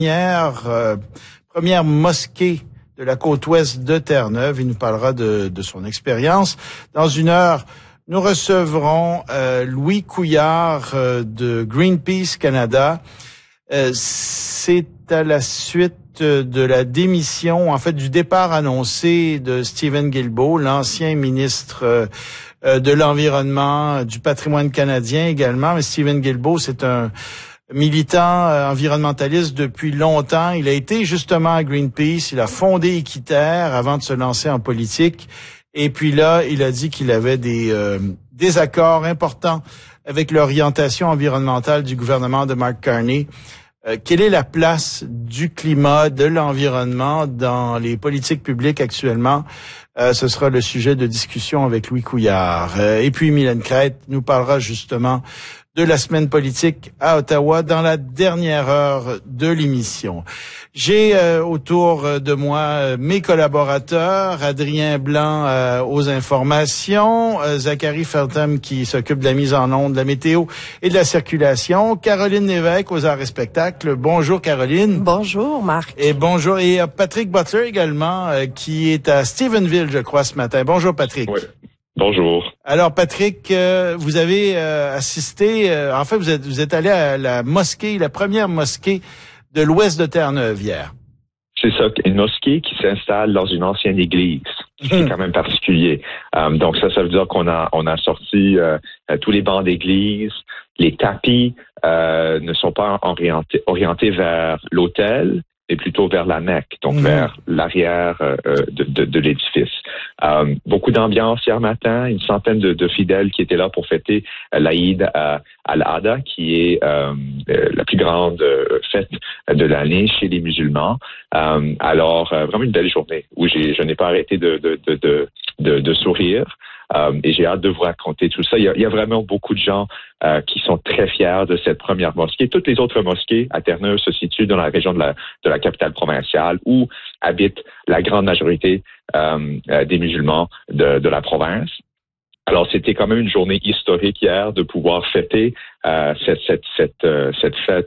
Première mosquée de la côte ouest de Terre-Neuve. Il nous parlera de son expérience. Dans une heure, nous recevrons Louis Couillard de Greenpeace Canada. C'est à la suite de la démission, en fait du départ annoncé de Steven Guilbeault, l'ancien ministre de l'Environnement, du patrimoine canadien également. Mais Steven Guilbeault, c'est un militant environnementaliste depuis longtemps. Il a été justement à Greenpeace, il a fondé Équiterre avant de se lancer en politique. Et puis là, il a dit qu'il avait des désaccords importants avec l'orientation environnementale du gouvernement de Mark Carney. Quelle est la place du climat, de l'environnement dans les politiques publiques actuellement? Ce sera le sujet de discussion avec Louis Couillard. Et puis Mylène Crête nous parlera justement de la semaine politique à Ottawa dans la dernière heure de l'émission. J'ai autour de moi mes collaborateurs, Adrien Blanc aux informations, Zachary Feltham qui s'occupe de la mise en onde, de la météo et de la circulation, Caroline Lévesque aux arts et spectacles. Bonjour Caroline. Bonjour Marc. Et bonjour, et Patrick Butler également qui est à Stephenville, je crois, ce matin. Bonjour Patrick. Oui. Bonjour. Alors Patrick, vous avez assisté, en fait vous êtes allé à la mosquée, la première mosquée de l'ouest de Terre-Neuve hier. C'est ça, une mosquée qui s'installe dans une ancienne église. C'est quand même particulier. Donc ça veut dire qu'on a sorti tous les bancs d'église, les tapis ne sont pas orientés vers l'autel, mais plutôt vers la Mecque, donc vers l'arrière de l'édifice. Beaucoup d'ambiance hier matin, une centaine de fidèles qui étaient là pour fêter l'Aïd al-Adha, qui est la plus grande fête de l'année chez les musulmans. Alors, vraiment une belle journée où je n'ai pas arrêté de sourire. Et j'ai hâte de vous raconter tout ça. Il y a vraiment beaucoup de gens qui sont très fiers de cette première mosquée. Toutes les autres mosquées à Terre-Neuve se situent dans la région de la capitale provinciale où habite la grande majorité des musulmans de la province. Alors, c'était quand même une journée historique hier de pouvoir fêter cette fête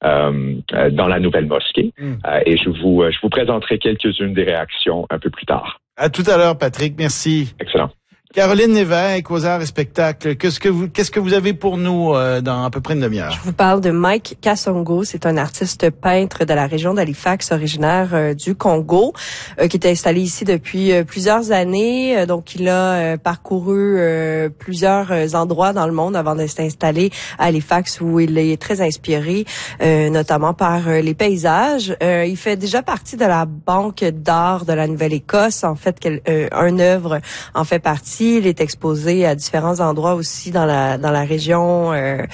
dans la nouvelle mosquée. Et je vous présenterai quelques-unes des réactions un peu plus tard. À tout à l'heure, Patrick. Merci. Excellent. Caroline Lévesque aux arts et spectacles. Qu'est-ce que vous avez pour nous dans à peu près une demi-heure? Je vous parle de Mike Kasongo. C'est un artiste peintre de la région d'Halifax, originaire du Congo, qui est installé ici depuis plusieurs années. Donc, il a parcouru plusieurs endroits dans le monde avant de s'installer à Halifax, où il est très inspiré, notamment par les paysages. Il fait déjà partie de la Banque d'art de la Nouvelle-Écosse. En fait, une œuvre en fait partie. Il est exposé à différents endroits aussi dans la région,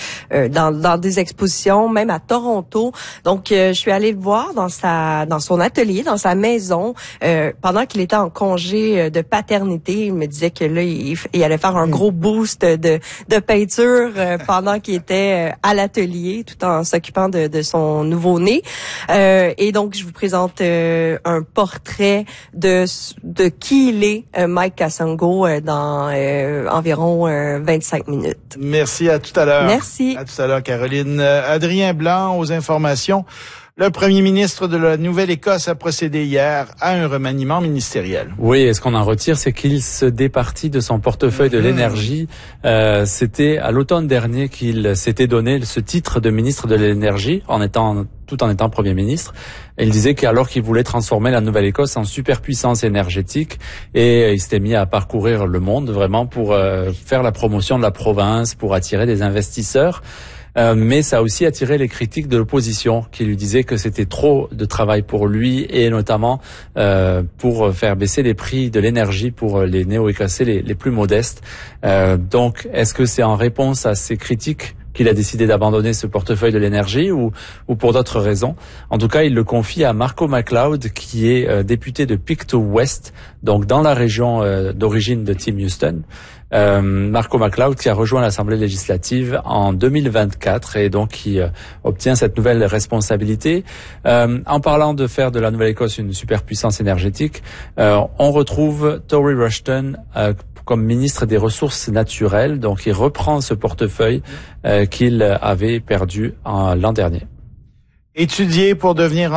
dans des expositions, même à Toronto. Donc, je suis allée le voir dans son atelier, dans sa maison, pendant qu'il était en congé de paternité. Il me disait que là, il allait faire un gros boost de peinture pendant qu'il était à l'atelier, tout en s'occupant de son nouveau-né. Et donc, je vous présente un portrait de qui il est, Mike Kasongo, dans environ 25 minutes. Merci, à tout à l'heure. Merci. À tout à l'heure, Caroline. Adrien Blanc aux informations. Le premier ministre de la Nouvelle-Écosse a procédé hier à un remaniement ministériel. Oui, et ce qu'on en retire, c'est qu'il se départit de son portefeuille de l'énergie. C'était à l'automne dernier qu'il s'était donné ce titre de ministre de l'énergie tout en étant Premier ministre. Et il disait qu'alors qu'il voulait transformer la Nouvelle-Écosse en superpuissance énergétique, et il s'était mis à parcourir le monde vraiment pour faire la promotion de la province, pour attirer des investisseurs. Mais ça a aussi attiré les critiques de l'opposition qui lui disaient que c'était trop de travail pour lui et notamment pour faire baisser les prix de l'énergie pour les néo-écossais les plus modestes. Donc, est-ce que c'est en réponse à ces critiques qu'il a décidé d'abandonner ce portefeuille de l'énergie ou pour d'autres raisons? En tout cas, il le confie à Marco MacLeod, qui est député de Pictou West, donc dans la région d'origine de Tim Houston. Marco MacLeod qui a rejoint l'Assemblée législative en 2024 et donc qui obtient cette nouvelle responsabilité. En parlant de faire de la Nouvelle-Écosse une superpuissance énergétique, on retrouve Tory Rushton comme ministre des Ressources naturelles, donc il reprend ce portefeuille qu'il avait perdu l'an dernier. Étudier pour devenir